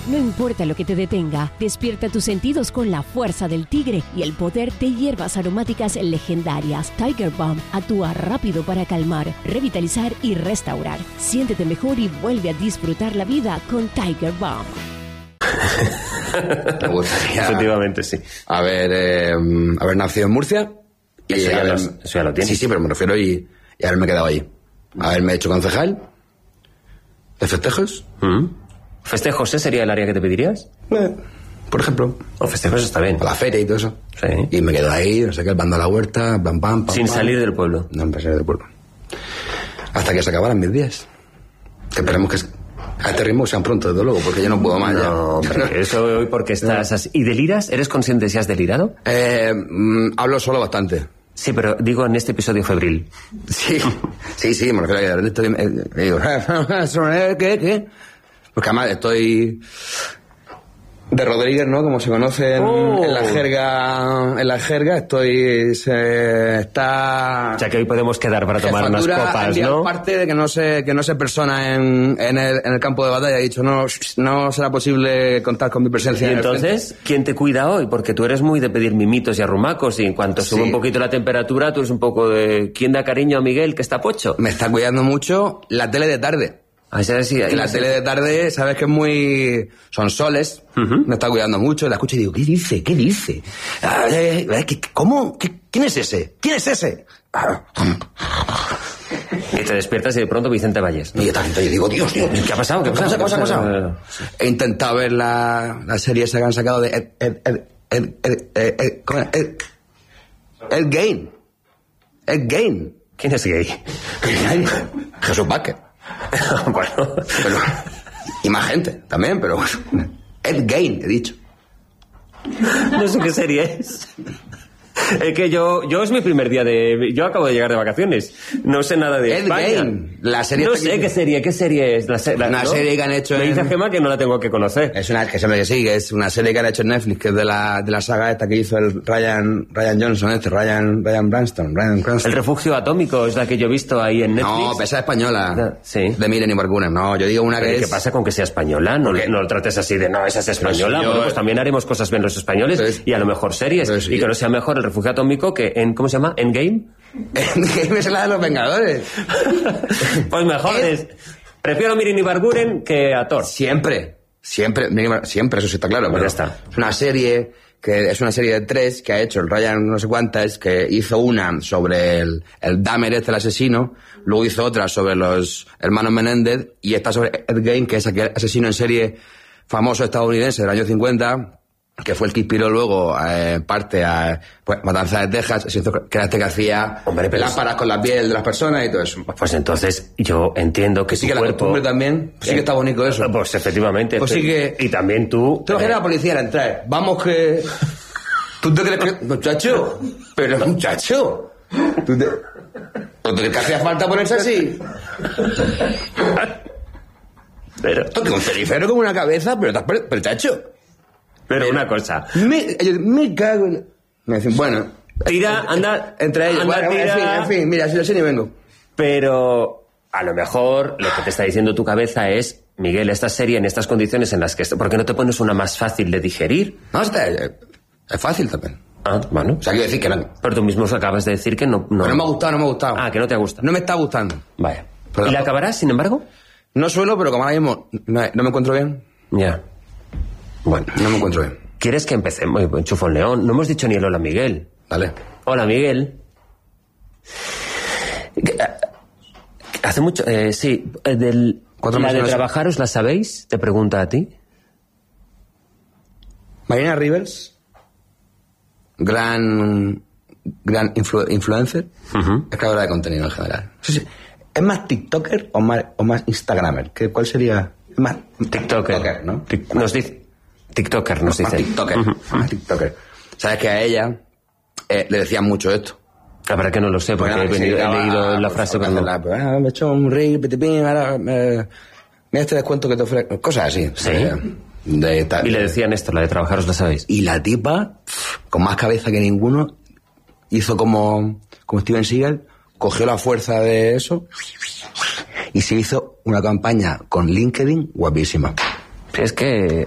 No importa lo que te detenga, despierta tus sentidos con la fuerza del tigre y el poder de hierbas aromáticas legendarias. Tiger Balm actúa rápido para calmar, revitalizar y restaurar. Siéntete mejor y vuelve a disfrutar la vida con Tiger Balm. Me gustaría, efectivamente, sí. haber nacido en Murcia. Y eso ya lo tienes. Sí, pero me refiero y haberme quedado allí. Haberme hecho concejal de festejos. ¿Festejos sería el área que te pedirías? Por ejemplo. O festejos está bien. A la feria y todo eso. Sí. Y me quedo ahí, no sé qué, bando a la huerta, pam. Sin salir del pueblo. No, sin salir del pueblo. Hasta que se acabaran mis días. Que esperemos que a este ritmo sean pronto, desde luego, porque yo no puedo más ya. No, pero eso hoy porque estás así. ¿Y deliras? ¿Eres consciente de si has delirado? Hablo solo bastante. Sí, pero digo en este episodio febril. Sí, me refiero a que de repente digo, ¿qué? Porque además estoy de Rodríguez, ¿no? Como se conoce en la jerga, está... O sea que hoy podemos quedar para tomar unas copas, ¿no? Aparte de que no se persona en el campo de batalla, he dicho, no será posible contar con mi presencia. ¿Y entonces quién te cuida hoy? Porque tú eres muy de pedir mimitos y arrumacos, y en cuanto sube un poquito la temperatura, tú eres un poco de... ¿Quién da cariño a Miguel, que está pocho? Me está cuidando mucho la tele de tarde. La tele de tarde, sabes que es muy... Son soles, me está cuidando mucho, la escucho y digo, ¿qué dice? ¿Cómo? ¿Quién es ese? Y te despiertas y de pronto Vicente Valles, ¿no? Y yo digo, Dios. ¿Qué ha pasado? ¿Qué ha pasado? He intentado ver la serie esa que han sacado de Ed Gein. ¿Quién es gay? Jesús Vázquez. Bueno. Pero, y más gente también, pero Ed Gein, he dicho. No sé qué serie es. Es que yo es mi primer día de... Yo acabo de llegar de vacaciones. No sé nada de España. Game. La serie no sé qué serie es. Una serie que han hecho Me dice Gemma que no la tengo que conocer. Es una serie que han hecho en Netflix, que es de la saga esta que hizo el Ryan Johnson, Ryan Cranston. El refugio atómico es la que yo he visto ahí en Netflix. No, esa española. Sí. De Millennium Bargunes. No, yo digo una que es... ¿Qué pasa con que sea española? No lo trates así de, no, esa es española. Bueno, pues también haremos cosas bien los españoles y a lo mejor series. Y que no sea mejor el refugio atómico que en... ¿Cómo se llama? ¿Endgame? Endgame es la de los Vengadores. Pues mejor prefiero a Mirin Ibarguren que a Thor. Siempre, eso sí está claro. Pues ya está. Es una serie de 3 que ha hecho el Ryan no sé cuántas, que hizo una sobre el Dahmer el asesino, luego hizo otra sobre los hermanos Menéndez, y esta sobre Ed Gein, que es aquel asesino en serie famoso estadounidense del año 50, que fue el que inspiró luego parte a Matanza de Texas, que era este que hacía lámparas con la piel de las personas y todo eso. Pues entonces yo entiendo que sí, que la costumbre también, sí que está bonito eso. Pues efectivamente. Pues sí que... Y también tú... Tú no quieres la policía al entrar. Vamos que... ¿Tú te crees que... Muchacho? ¿Tú te crees que hacía falta ponerse así? Pero... Toque un cericero con una cabeza, pero chacho... Pero una cosa. Me cago en... Me dicen, bueno... Tira, anda... Entre ellos. Anda, bueno, tira... En fin, mira, si lo sé ni vengo. Pero a lo mejor lo que te está diciendo tu cabeza es, Miguel, esta serie en estas condiciones en las que... ¿Por qué no te pones una más fácil de digerir? No, es fácil también. Ah, bueno. O sea, quiero decir que no... Pero tú mismo acabas de decir que no... Pero no me ha gustado. Ah, que no te ha gustado. No me está gustando. Vaya. ¿Y la acabarás, sin embargo? No suelo, pero como ahora mismo no me encuentro bien. Ya. Bueno. No me encuentro bien. ¿Quieres que empecemos? Chufón León. No hemos dicho ni el hola, Miguel. Dale. Hola, Miguel. Hace mucho... sí, ¿la de trabajaros la sabéis? Te pregunta a ti. Marina Rivers, gran influencer, es creadora de contenido en general. ¿Es más TikToker o más Instagramer? ¿Cuál sería? Más TikToker, ¿no? Nos dice... TikToker, nos dice. TikToker. Sabes que a ella le decían mucho esto. La verdad que no lo sé, porque he leído la frase. Me he hecho un ring, pitipín, ahora mira este descuento que te ofrece. Cosas así. Sí. Y le decían esto, la de trabajaros la sabéis. Y la tipa, con más cabeza que ninguno, hizo como Steven Seagal, cogió la fuerza de eso y se hizo una campaña con LinkedIn guapísima. Es que